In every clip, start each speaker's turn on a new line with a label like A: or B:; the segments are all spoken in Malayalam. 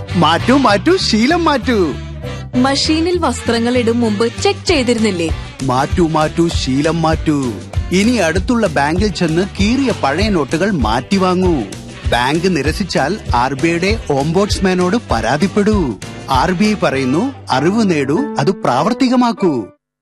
A: മാറ്റൂ മാറ്റൂ ശീലം മാറ്റൂ.
B: മഷീനിൽ വസ്ത്രങ്ങൾ ഇടും മുമ്പ് ചെക്ക് ചെയ്തിരുന്നില്ലേ?
A: മാറ്റൂ മാറ്റൂ ശീലം മാറ്റൂ. ഇനി അടുത്തുള്ള ബാങ്കിൽ ചെന്ന് കീറിയ പഴയ നോട്ടുകൾ മാറ്റി വാങ്ങൂ. ബാങ്ക് നിരസിച്ചാൽ RBIയുടെ ഓംബോഡ്സ്മാനോട് പരാതിപ്പെടൂ. RBI പറയുന്നു, അറിവ് നേടൂ, അത് പ്രാവർത്തികമാക്കൂ.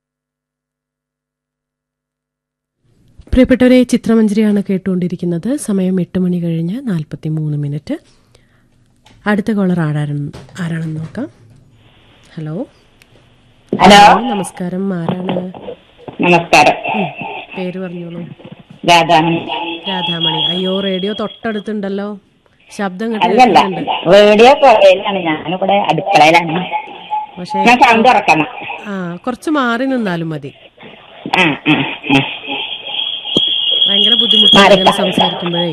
C: പ്രിയപ്പെട്ടവരെ, ചിത്രമഞ്ജരിയാണ് കേട്ടുകൊണ്ടിരിക്കുന്നത്. സമയം 8 മണി കഴിഞ്ഞ് 43 മിനിറ്റ്. അടുത്ത കോളർ ആരാണെന്ന് നോക്കാം. ഹലോ
D: ഹലോ,
C: നമസ്കാരം. ആരാണ്?
D: നമസ്കാരം.
C: പേര് പറഞ്ഞോളൂ.
D: രാധാമണി.
C: അയ്യോ, റേഡിയോ തൊട്ടടുത്തുണ്ടല്ലോ, ശബ്ദം
D: അല്ലല്ല, റേഡിയോ പുറയിലാണ്, ഞാനിവിടെ അടുക്കളയിലാണ്.
C: പക്ഷേ
D: സൗണ്ട് ഉറക്കണം.
C: കുറച്ച് മാറി നിന്നാലും മതി. ഭയങ്കര ബുദ്ധിമുട്ടാണ് സംസാരിക്കുമ്പോഴേ.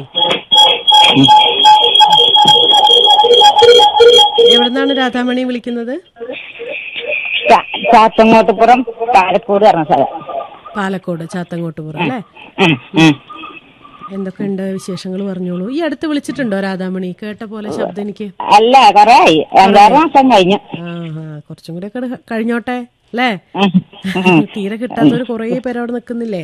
C: എവിടുന്നാണ് രാധാമണി വിളിക്കുന്നത്?
D: ചാത്തങ്ങോട്ടുപുറം, പാലക്കോട് പറഞ്ഞ സ്ഥലം.
C: പാലക്കോട് ചാത്തങ്ങോട്ടുപുറം അല്ലേ? എന്തൊക്കെയുണ്ട് വിശേഷങ്ങൾ, പറഞ്ഞോളൂ. ഈ അടുത്ത് വിളിച്ചിട്ടുണ്ടോ രാധാമണി? കേട്ട പോലെ ശബ്ദം എനിക്ക്.
D: അല്ല, കൊറേ 5-6 മാസം കഴിഞ്ഞു.
C: കുറച്ചും കൂടെ ഒക്കെ കഴിഞ്ഞോട്ടെ അല്ലേ? തീരെ കിട്ടാത്തവര് കൊറേ പേര് അവിടെ നിക്കുന്നില്ലേ?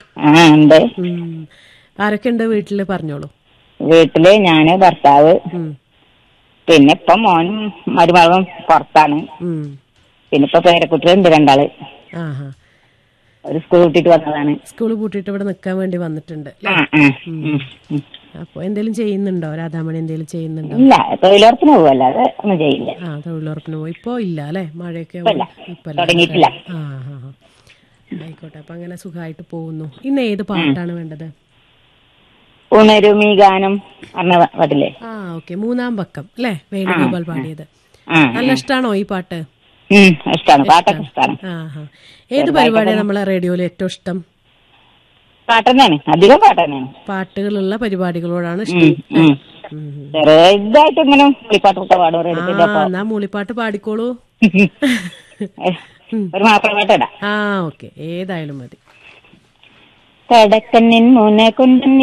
C: ആരൊക്കെ ഉണ്ട് വീട്ടില്? പറഞ്ഞോളൂ.
D: വീട്ടില് ഞാന്, ഭർത്താവ്, പിന്നെ ഇപ്പം മോനും മരുമകളും പുറത്താണ്. പിന്നെ ഇപ്പൊ പേരക്കുട്ടികളുണ്ട് 2 ഒരു സ്കൂൾ പൂട്ടിട്ട് വന്നതാണ്.
C: സ്കൂൾ പൂട്ടിട്ട് ഇവിടെ നിക്കാൻ വേണ്ടി വന്നിട്ടുണ്ട്. അപ്പൊ എന്തെങ്കിലും ചെയ്യുന്നുണ്ടോ രാധാമണി? എന്തെങ്കിലും ചെയ്യുന്നുണ്ടോ?
D: ഇല്ല, തൊഴിലുറപ്പിന് പോവല്ല, അത് ഒന്നും ചെയ്യില്ല.
C: തൊഴിലുറപ്പിന് പോയി. ഇപ്പൊ ഇല്ല അല്ലെ? മഴയൊക്കെ
D: തുടങ്ങിയിട്ടില്ല.
C: ആയിക്കോട്ടെ. അപ്പൊ അങ്ങനെ സുഖമായിട്ട് പോകുന്നു. ഇന്ന് ഏത് പാട്ടാണ് വേണ്ടത്?
D: ഉണരുമീ ഗാനം പറഞ്ഞ പാട്ടില്ലേ?
C: ഓക്കെ. 3-ാം പക്കം അല്ലെ? വേണുഗോപാൽ പാടിയത്. നല്ല ഇഷ്ടാണോ ഈ പാട്ട്?
D: ഇഷ്ടമാണ്, പാട്ടൊക്കെ ഇഷ്ടമാണ്.
C: ഏത് പരിപാടിയാണ് നമ്മളെ റേഡിയോയിൽ ഏറ്റവും ഇഷ്ടം?
D: പാട്ട് തന്നെയാണ്, അധികം പാട്ട് തന്നെയാണ്.
C: പാട്ടുകളുള്ള പരിപാടികളോടാണ് ഇഷ്ടം.
D: ചെറുതായിട്ട് ഇങ്ങനെ മൂളിപ്പാട്ടൊക്കെ പാടും.
C: എന്നാ മൂളിപ്പാട്ട് പാടിക്കോളൂ.
D: ഒരു മാപ്പിളപ്പാട്ട് ഇടാം.
C: ഓക്കെ, ഏതായാലും മതി.
D: കടക്കണ്ണിൻ മോനെ കൊണ്ട്